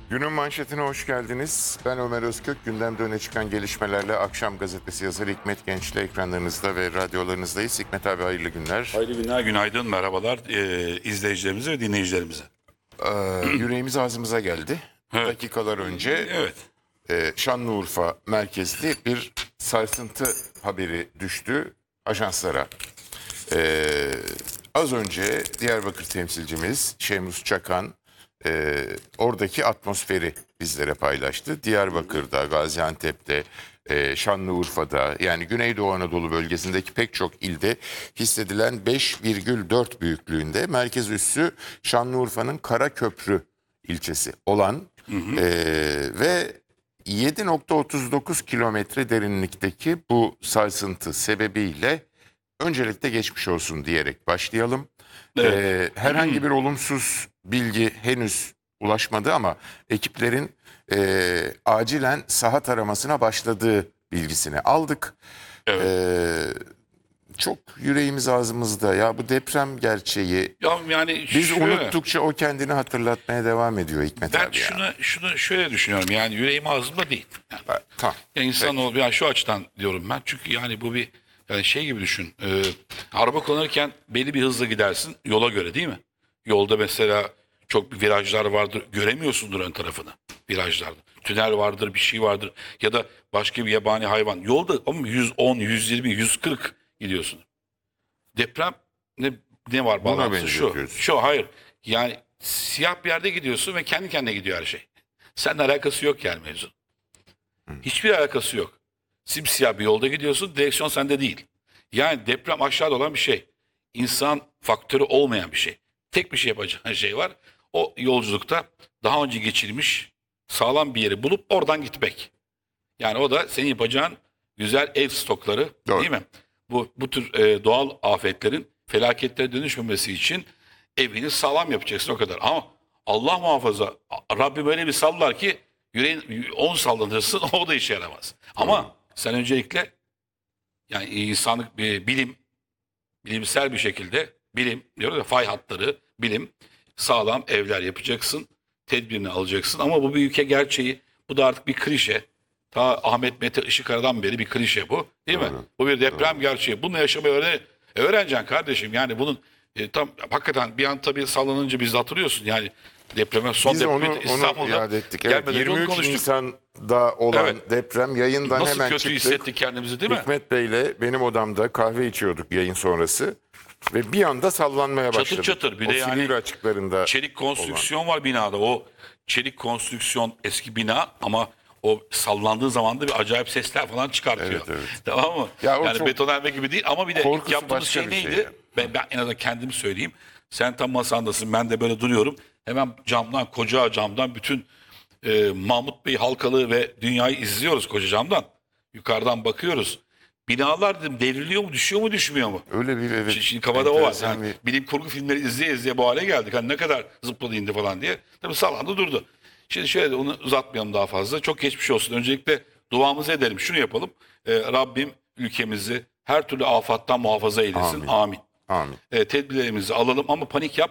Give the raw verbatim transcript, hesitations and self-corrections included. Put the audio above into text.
Günün manşetine hoş geldiniz. Ben Ömer Özkök. Gündemde öne çıkan gelişmelerle Akşam Gazetesi yazarı Hikmet Genç'le ekranlarınızda ve radyolarınızdayız. Hikmet abi hayırlı günler. Hayırlı günler, günaydın, merhabalar e, izleyicilerimize ve dinleyicilerimize. Ee, yüreğimiz ağzımıza geldi. Evet. Dakikalar önce Evet. e, Şanlıurfa merkezli bir sarsıntı haberi düştü ajanslara. Ee, az önce Diyarbakır temsilcimiz Şemus Çakan e, oradaki atmosferi bizlere paylaştı. Diyarbakır'da, Gaziantep'te, e, Şanlıurfa'da yani Güneydoğu Anadolu bölgesindeki pek çok ilde hissedilen beş virgül dört büyüklüğünde merkez üssü Şanlıurfa'nın Karaköprü ilçesi olan e, ve yedi nokta otuz dokuz kilometre derinlikteki bu sarsıntı sebebiyle öncelikle geçmiş olsun diyerek başlayalım. Evet. Ee, herhangi bir olumsuz bilgi henüz ulaşmadı ama ekiplerin e, acilen saha taramasına başladığı bilgisini aldık. Evet. Ee, çok yüreğimiz ağzımızda ya bu deprem gerçeği. Ya yani Biz şöyle, unuttukça o kendini hatırlatmaya devam ediyor Hikmet ben abi ya. şunu şunu şöyle düşünüyorum, yani yüreğim ağzımda değil. Yani, Ha, Tamam. ya insan ol, yani şu açıdan diyorum ben, çünkü yani bu bir yani şey gibi düşün. E, araba kullanırken belli bir hızla gidersin yola göre, değil mi? Yolda mesela çok bir virajlar vardır, göremiyorsundur ön tarafını virajlarda. Tünel vardır, bir şey vardır ya da başka bir yabani hayvan. Yolda ama yüz on, yüz yirmi, yüz kırk gidiyorsun. Deprem ne ne var Buna bağlantısı şu. benzetiyorsun. Şu hayır. Yani siyah bir yerde gidiyorsun ve kendi kendine gidiyor her şey. Seninle alakası yok yani mevzu. Hiçbir alakası yok. Simsiyah bir yolda gidiyorsun, direksiyon sende değil. Yani deprem aşağıda olan bir şey. İnsan faktörü olmayan bir şey. Tek bir şey yapacağın şey var. O yolculukta daha önce geçirmiş sağlam bir yeri bulup oradan gitmek. Yani o da senin yapacağın güzel ev stokları, Doğru. değil mi? Bu bu tür e, doğal afetlerin felaketlere dönüşmemesi için evini sağlam yapacaksın, o kadar. Ama Allah muhafaza Rabbim öyle bir sallar ki yüreğin on sallanırsın o da işe yaramaz. Ama sen öncelikle yani insanlık bir bilim, bilimsel bir şekilde bilim diyoruz ya, fay hatları, bilim, sağlam evler yapacaksın, tedbirini alacaksın. Ama bu bir ülke gerçeği, bu da artık bir klişe. Ta Ahmet Mete Işıkara'dan beri bir klişe bu, değil mi? Doğru. Bu bir deprem gerçeği. Bununla yaşamayı öğren e, öğreneceksin kardeşim. Yani bunun e, tam hakikaten bir an tabii sallanınca biz de hatırlıyorsun. Yani depreme son Biz depremi onu, onu İstanbul'da iade ettik. Evet, gelmeden önce onu yirmi üç konuştuk. Nisan'da olan Evet. deprem yayından Nasıl hemen kötü çıktık. hissettik kendimizi, değil mi? Hikmet Bey'le benim odamda kahve içiyorduk yayın sonrası ve bir anda sallanmaya Çatır başladı. çatır, bir o de yani Silivri açıklarında Çelik konstrüksiyon var binada. O çelik konstrüksiyon eski bina ama o sallandığı zaman da bir acayip sesler falan çıkartıyor. Evet, evet. Tamam mı? Ya o yani çok- betonarme gibi değil ama bir de ilk Korkusu yaptığımız başka şey bir şey neydi? ya. Ben, ben en azından kendim söyleyeyim. Sen tam masandasın, ben de böyle duruyorum. Hemen camdan, koca camdan bütün e, Mahmut Bey halkalı ve dünyayı izliyoruz koca camdan. Yukarıdan bakıyoruz. Binalar dedim devriliyor mu, düşüyor mu, düşmüyor mu? öyle bir evet. Şimdi, şimdi kafada o var. enteresan Yani bir- bilim kurgu filmleri izleye izleye bu hale geldik. Hani ne kadar zıpladı indi falan diye. Tabii sallandı durdu. Şimdi şöyle, onu uzatmayalım daha fazla. Çok geçmiş olsun. Öncelikle duamızı edelim. Şunu yapalım. Ee, Rabbim ülkemizi her türlü afattan muhafaza eylesin. Amin. Amin. Amin. Ee, tedbirlerimizi alalım ama panik yap.